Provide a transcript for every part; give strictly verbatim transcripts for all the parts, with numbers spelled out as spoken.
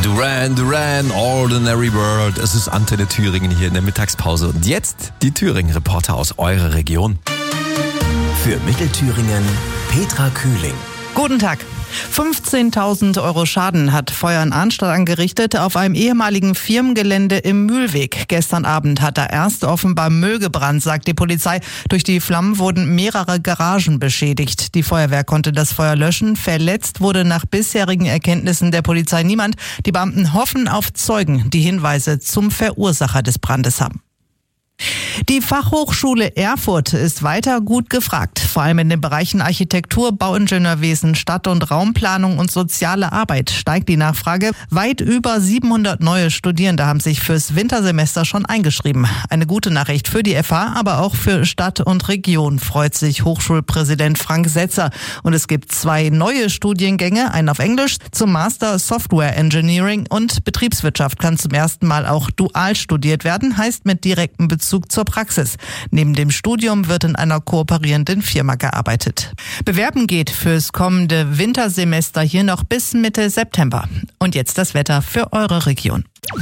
Duran Duran, Ordinary World. Es ist Antenne Thüringen hier in der Mittagspause. Und jetzt die Thüringen-Reporter aus eurer Region. Für Mittelthüringen Petra Kühling. Guten Tag. fünfzehntausend Euro Schaden hat Feuer in Arnstadt angerichtet auf einem ehemaligen Firmengelände im Mühlweg. Gestern Abend hat da erst offenbar Müll gebrannt, sagt die Polizei. Durch die Flammen wurden mehrere Garagen beschädigt. Die Feuerwehr konnte das Feuer löschen. Verletzt wurde nach bisherigen Erkenntnissen der Polizei niemand. Die Beamten hoffen auf Zeugen, die Hinweise zum Verursacher des Brandes haben. Die Fachhochschule Erfurt ist weiter gut gefragt, vor allem in den Bereichen Architektur, Bauingenieurwesen, Stadt- und Raumplanung und soziale Arbeit steigt die Nachfrage. Weit über siebenhundert neue Studierende haben sich fürs Wintersemester schon eingeschrieben. Eine gute Nachricht für die F H, aber auch für Stadt und Region, freut sich Hochschulpräsident Frank Setzer. Und es gibt zwei neue Studiengänge, einen auf Englisch zum Master Software Engineering, und Betriebswirtschaft kann zum ersten Mal auch dual studiert werden, heißt mit direktem Bezug zur Praxis. Neben dem Studium wird in einer kooperierenden Firma gearbeitet. Bewerben geht fürs kommende Wintersemester hier noch bis Mitte September. Und jetzt das Wetter für eure Region.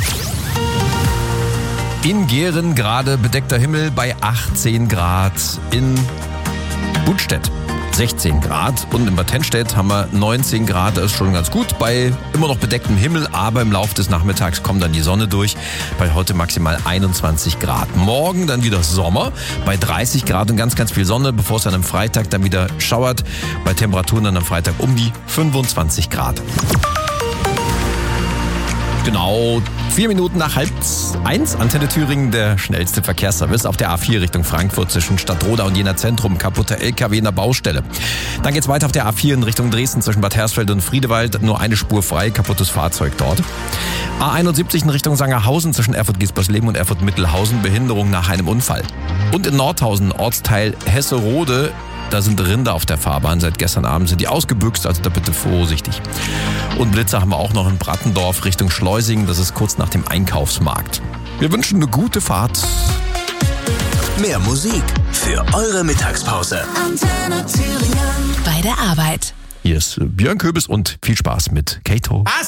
In Gehren gerade bedeckter Himmel bei achtzehn Grad. In Budstedt sechzehn Grad und in Bad Tennstedt haben wir neunzehn Grad. Das ist schon ganz gut bei immer noch bedecktem Himmel, aber im Laufe des Nachmittags kommt dann die Sonne durch. Bei heute maximal einundzwanzig Grad. Morgen dann wieder Sommer bei dreißig Grad und ganz, ganz viel Sonne, bevor es dann am Freitag dann wieder schauert. Bei Temperaturen dann am Freitag um die fünfundzwanzig Grad. Genau, vier Minuten nach halb eins, Antenne Thüringen, der schnellste Verkehrsservice auf der A vier Richtung Frankfurt zwischen Stadtroda und Jena Zentrum, kaputter L K W in der Baustelle. Dann geht's weiter auf der A vier in Richtung Dresden zwischen Bad Hersfeld und Friedewald, nur eine Spur frei, kaputtes Fahrzeug dort. A einundsiebzig in Richtung Sangerhausen zwischen Erfurt-Giespersleben und Erfurt-Mittelhausen, Behinderung nach einem Unfall. Und in Nordhausen, Ortsteil Hesserode, da sind Rinder auf der Fahrbahn. Seit gestern Abend sind die ausgebüxt, also da bitte vorsichtig. Und Blitzer haben wir auch noch in Brattendorf Richtung Schleusingen. Das ist kurz nach dem Einkaufsmarkt. Wir wünschen eine gute Fahrt. Mehr Musik für eure Mittagspause. Antenne Thüringen. Bei der Arbeit. Hier ist Björn Köbis und viel Spaß mit Kato.